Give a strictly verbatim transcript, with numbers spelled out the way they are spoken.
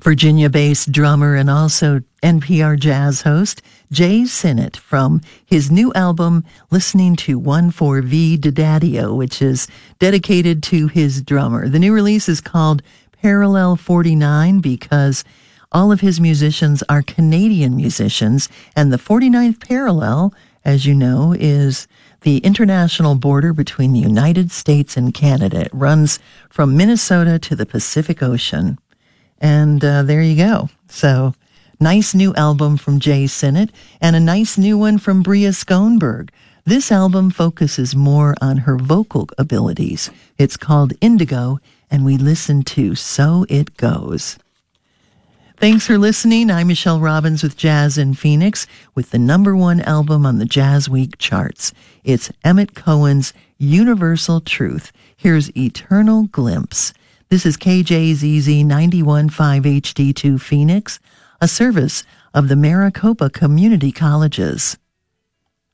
Virginia-based drummer and also N P R Jazz host Jay Sinnott from his new album, Listening to one four V Daddio, which is dedicated to his drummer. The new release is called Parallel forty-nine because all of his musicians are Canadian musicians, and the forty-ninth parallel, as you know, is the international border between the United States and Canada. It runs from Minnesota to the Pacific Ocean. And uh, there you go. So, nice new album from Jay Sinnott and a nice new one from Bria Schoenberg. This album focuses more on her vocal abilities. It's called Indigo, and we listen to So It Goes. Thanks for listening. I'm Michelle Robbins with Jazz in Phoenix with the number one album on the Jazz Week charts. It's Emmett Cohen's Universal Truth. Here's Eternal Glimpse. This is K J Z Z ninety-one point five H D two Phoenix, a service of the Maricopa Community Colleges.